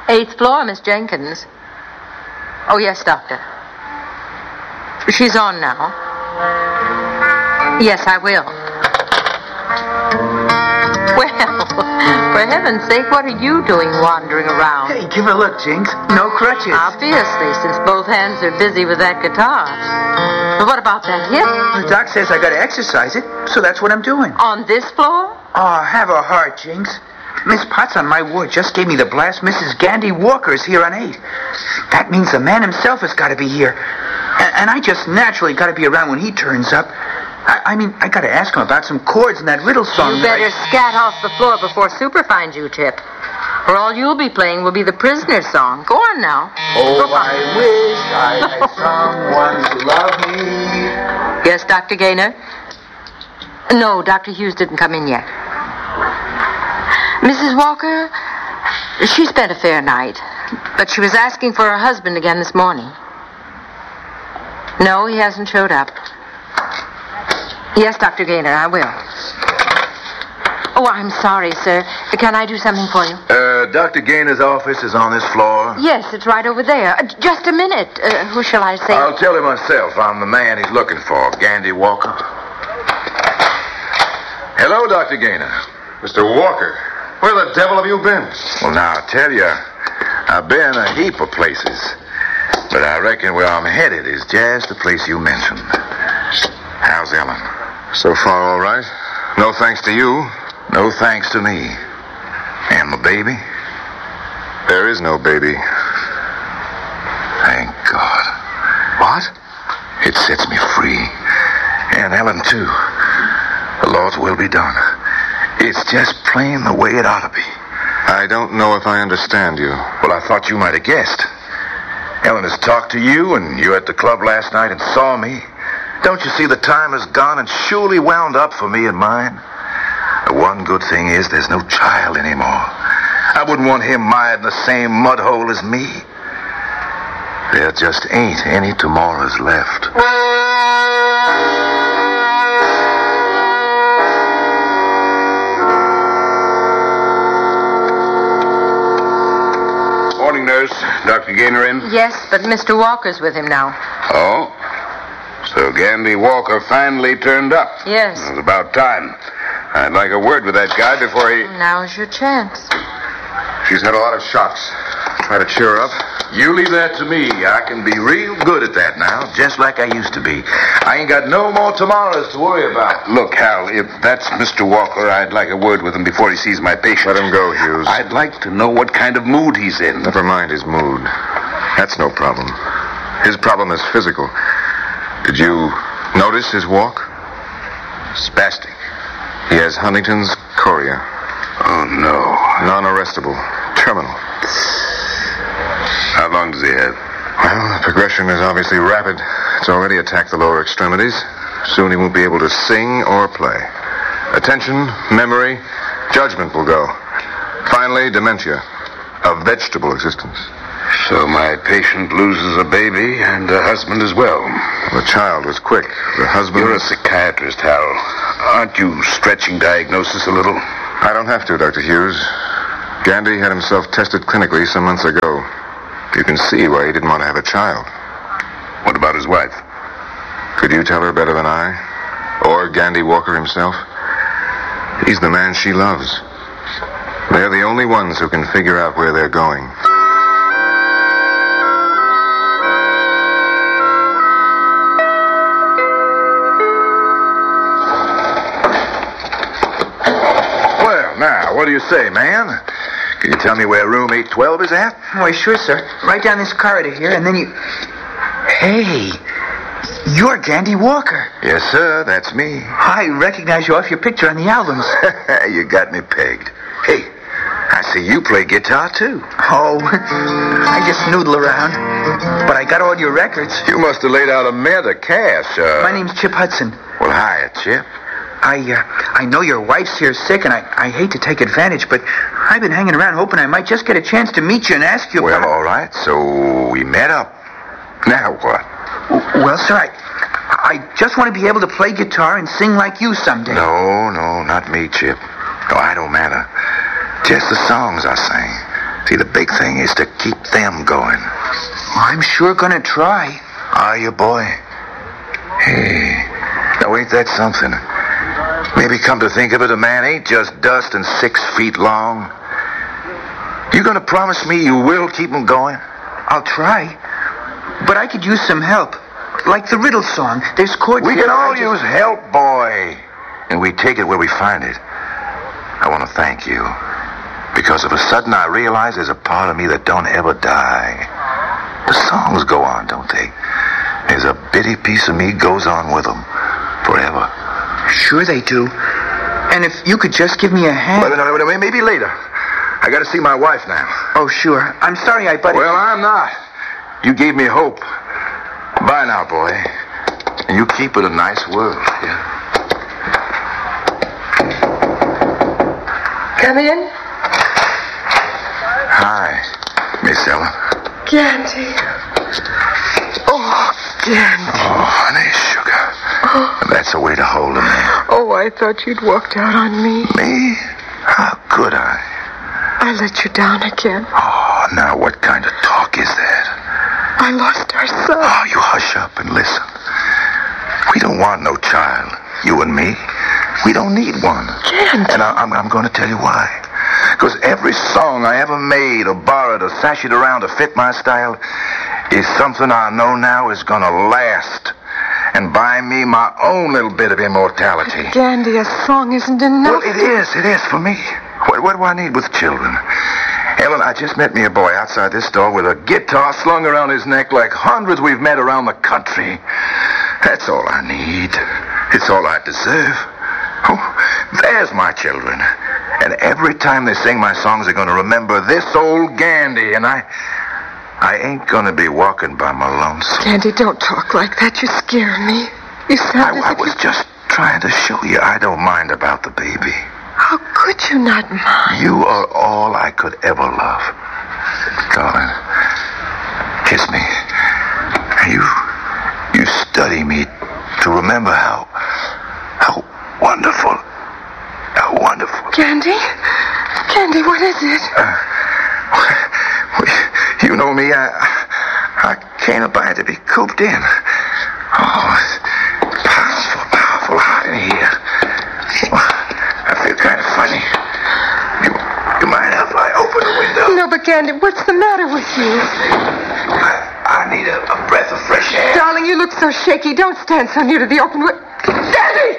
8th floor, Miss Jenkins. Oh, yes, Doctor. She's on now. Yes, I will. Well, for heaven's sake, what are you doing wandering around? Hey, give her a look, Jinx. No crutches. Obviously, since both hands are busy with that guitar. But what about that hip? The doc says I gotta exercise it, so that's what I'm doing. On this floor? Oh, have a heart, Jinx. Miss Potts on my ward just gave me the blast Mrs. Gandy Walker is here on 8. That means the man himself has got to be here. And I just naturally got to be around when he turns up. I mean, I got to ask him about some chords in that riddle song. You better scat off the floor before Super finds you, Chip. For all you'll be playing will be the prisoner's song. Go on now. Oh, I wish I had someone to love me. Yes, Dr. Gaynor? No, Dr. Hughes didn't come in yet. Mrs. Walker, she spent a fair night, but she was asking for her husband again this morning. No, he hasn't showed up. Yes, Dr. Gaynor, I will. Oh, I'm sorry, sir. Can I do something for you? Dr. Gaynor's office is on this floor? Yes, it's right over there. Just a minute. Who shall I say? I'll tell him myself. I'm the man he's looking for, Gandy Walker. Hello, Dr. Gaynor. Mr. Walker, where the devil have you been? Well, now, I'll tell you, I've been a heap of places. But I reckon where I'm headed is just the place you mentioned. How's Ellen? So far, all right. No thanks to you. No thanks to me. And the baby? There is no baby. Thank God. What? It sets me free. And Ellen, too. The Lord's will be done. It's just plain the way it ought to be. I don't know if I understand you. Well, I thought you might have guessed. Ellen has talked to you, and you were at the club last night and saw me. Don't you see the time has gone and surely wound up for me and mine? The one good thing is there's no child anymore. I wouldn't want him mired in the same mud hole as me. There just ain't any tomorrows left. Morning, nurse. Dr. Gaynor in? Yes, but Mr. Walker's with him now. Oh? So Gandy Walker finally turned up. Yes. It was about time. I'd like a word with that guy before he... Now's your chance. She's had a lot of shocks. Try to cheer her up. You leave that to me. I can be real good at that now, just like I used to be. I ain't got no more tomorrows to worry about. Look, Hal, if that's Mr. Walker, I'd like a word with him before he sees my patient. Let him go, Hughes. I'd like to know what kind of mood he's in. Never mind his mood. That's no problem. His problem is physical. Did you notice his walk? Spastic. He has Huntington's chorea. Oh, no. Non-arrestable. Terminal. How long does he have? Well, the progression is obviously rapid. It's already attacked the lower extremities. Soon he won't be able to sing or play. Attention, memory, judgment will go. Finally, dementia. A vegetable existence. So my patient loses a baby and a husband as well. The child was quick. The husband... You're a psychiatrist, Hal. Aren't you stretching diagnosis a little? I don't have to, Dr. Hughes. Gandy had himself tested clinically some months ago. You can see why he didn't want to have a child. What about his wife? Could you tell her better than I? Or Gandy Walker himself? He's the man she loves. They're the only ones who can figure out where they're going. Well, now, what do you say, man? Can you tell me where room 812 is at? Why, sure, sir. Right down this corridor here, and then you... Hey, you're Gandy Walker. Yes, sir, that's me. I recognize you off your picture on the albums. You got me pegged. Hey, I see you play guitar, too. Oh, I just noodle around. But I got all your records. You must have laid out a mint of cash. My name's Chip Hudson. Well, hiya, Chip. I know your wife's here sick, and I hate to take advantage, but I've been hanging around hoping I might just get a chance to meet you and ask you Well, about... all right, so we met up. Now what? Well, sir, I just want to be able to play guitar and sing like you someday. No, not me, Chip. No, I don't matter. Just the songs I sing. See, the big thing is to keep them going. Well, I'm sure gonna try. Are you, boy? Hey, now ain't that something? Maybe come to think of it, a man ain't just dust and 6 feet long. You gonna promise me you will keep him going? I'll try. But I could use some help. Like the riddle song. There's chords... We can all use help, boy. And we take it where we find it. I want to thank you. Because of a sudden I realize there's a part of me that don't ever die. The songs go on, don't they? There's a bitty piece of me goes on with them. Forever. Sure they do. And if you could just give me a hand... Wait, maybe later. I got to see my wife now. Oh, sure. I'm sorry I butted... Well, I'm not. You gave me hope. Bye now, boy. And you keep it a nice world, yeah? Come in. Hi, Miss Ellen. Gandy. Oh, Gandy. Oh, honey, sugar. Oh. That's the way to hold a man. Oh, I thought you'd walked out on me. Me? How could I? I let you down again. Oh, now what kind of talk is that? I lost our son. Oh, you hush up and listen. We don't want no child, you and me. We don't need one. Gandy. And I'm going to tell you why. Because every song I ever made or borrowed or sashayed around to fit my style is something I know now is going to last and buy me my own little bit of immortality. Gandy, a song isn't enough. Well, it is for me. What do I need with children? Ellen, I just met me a boy outside this door with a guitar slung around his neck like hundreds we've met around the country. That's all I need. It's all I deserve. Oh, there's my children. And every time they sing my songs, they're going to remember this old Gandy. And I ain't going to be walking by my lonesome. Gandy, don't talk like that. You scare me. You sound as I if was just trying to show you I don't mind about the baby. How could you not mind? You are all I could ever love. Darling, kiss me. You study me to remember how wonderful. How wonderful. Gandy? Gandy, what is it? You know me, I can't abide to be cooped in. Oh, it's powerful hot in here. I feel kind of funny. You mind if I open the window? No, but Gandy, what's the matter with you? I need a breath of fresh air. Darling, you look so shaky. Don't stand so near to the open window. Gandy!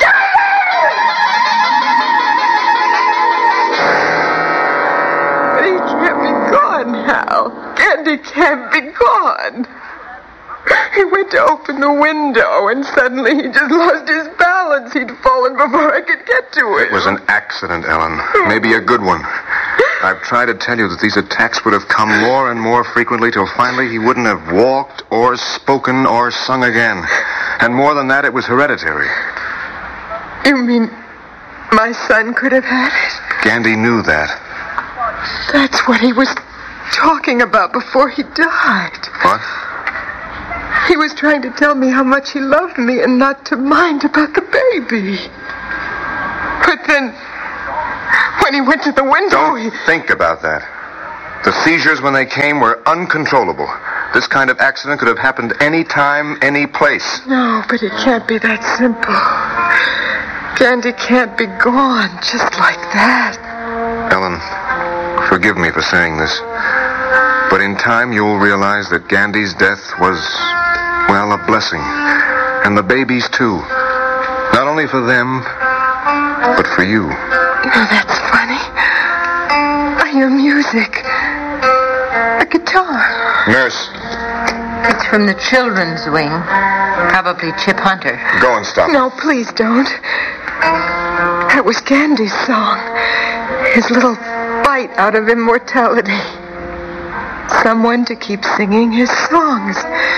He can't be gone, Hal. Gandy can't be gone. He went to open the window, and suddenly he just lost his balance. He'd fallen before I could get to him. It was an accident, Ellen. Maybe a good one. I've tried to tell you that these attacks would have come more and more frequently till finally he wouldn't have walked or spoken or sung again. And more than that, it was hereditary. You mean my son could have had it? Gandy knew that. That's what he was talking about before he died. What? He was trying to tell me how much he loved me and not to mind about the baby. But then, when he went to the window, Don't think about that. The seizures, when they came, were uncontrollable. This kind of accident could have happened any time, any place. No, but it can't be that simple. Gandy can't be gone just like that. Ellen, forgive me for saying this, but in time you'll realize that Gandy's death was, well, a blessing. And the babies, too. Not only for them, but for you. Oh, that's funny. I hear music. A guitar. Nurse, It's from the children's wing. Probably Chip Hunter. go and stop. No, please don't. That was Gandy's song. His little bite out of immortality. Someone to keep singing his songs.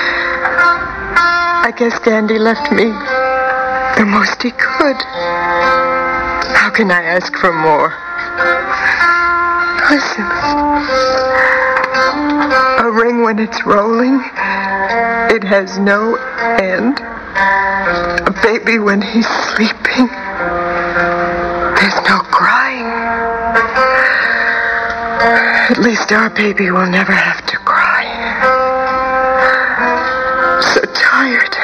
I guess Gandy left me the most he could. How can I ask for more? Listen. A ring when it's rolling, it has no end. A baby when he's sleeping, there's no crying. At least our baby will never have to cry. So tired.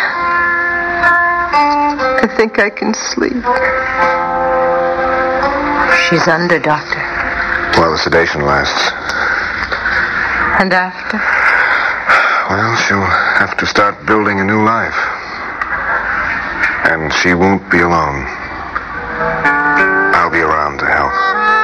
I think I can sleep. She's under, Doctor. While the sedation lasts. And after? Well, she'll have to start building a new life. And she won't be alone.